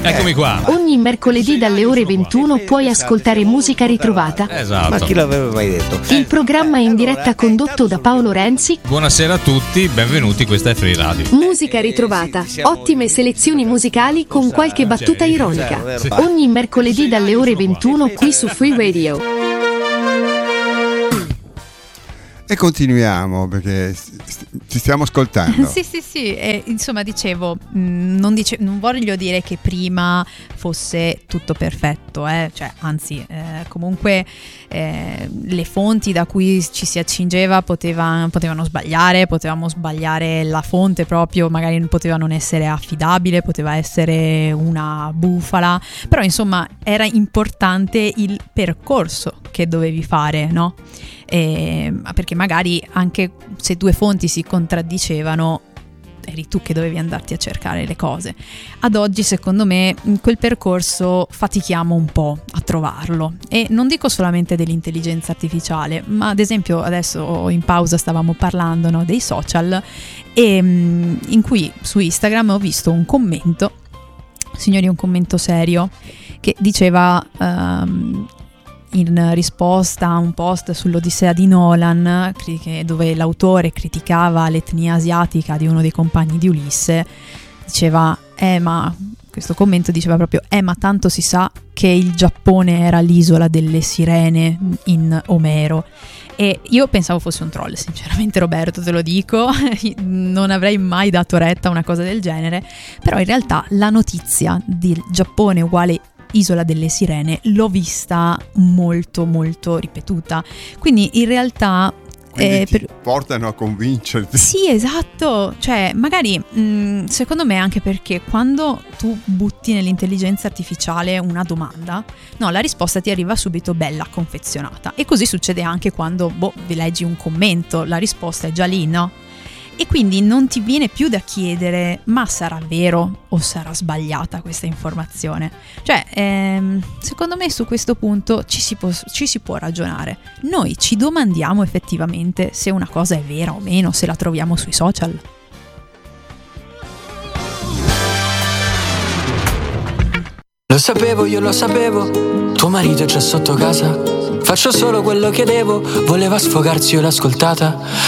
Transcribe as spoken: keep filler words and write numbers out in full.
Eccomi qua. Ogni mercoledì dalle ore ventuno puoi ascoltare Musica Ritrovata. Esatto. Ma chi l'aveva mai detto? Il programma è in diretta condotto da Paolo Renzi. Buonasera a tutti, benvenuti, questa è Free Radio. Musica Ritrovata, ottime selezioni musicali con qualche battuta ironica. Ogni mercoledì dalle ore ventuno qui su Free Radio. E continuiamo perché ci stiamo ascoltando. Sì, sì, sì. E, insomma, dicevo, mh, non, dice, non voglio dire che prima fosse tutto perfetto, eh? Cioè, anzi, eh, comunque eh, le fonti da cui ci si accingeva poteva, potevano sbagliare, potevamo sbagliare la fonte proprio, magari poteva non essere affidabile, poteva essere una bufala, però insomma era importante il percorso che dovevi fare, no? Eh, perché magari anche se due fonti si contraddicevano eri tu che dovevi andarti a cercare le cose. Ad oggi secondo me in quel percorso fatichiamo un po' a trovarlo, e non dico solamente dell'intelligenza artificiale, ma ad esempio adesso in pausa stavamo parlando, no, dei social, e mh, in cui su Instagram ho visto un commento, signori, un commento serio che diceva um, in risposta a un post sull'Odissea di Nolan, dove l'autore criticava l'etnia asiatica di uno dei compagni di Ulisse, diceva eh ma questo commento diceva proprio eh ma tanto si sa che il Giappone era l'isola delle sirene in Omero. E io pensavo fosse un troll, sinceramente, Roberto, te lo dico, non avrei mai dato retta a una cosa del genere, però in realtà la notizia del Giappone uguale Isola delle Sirene l'ho vista molto molto ripetuta, quindi in realtà eh, ti per... portano a convincerti. Sì, esatto, cioè magari mh, secondo me anche perché quando tu butti nell'intelligenza artificiale una domanda, no, la risposta ti arriva subito bella confezionata, e così succede anche quando boh, vi leggi un commento, la risposta è già lì, no? E quindi non ti viene più da chiedere ma sarà vero o sarà sbagliata questa informazione. Cioè ehm, secondo me su questo punto ci si, può, ci si può ragionare. Noi ci domandiamo effettivamente se una cosa è vera o meno se la troviamo sui social. Lo sapevo, io lo sapevo, tuo marito è già sotto casa. Faccio solo quello che devo, voleva sfogarsi, io l'ho ascoltata.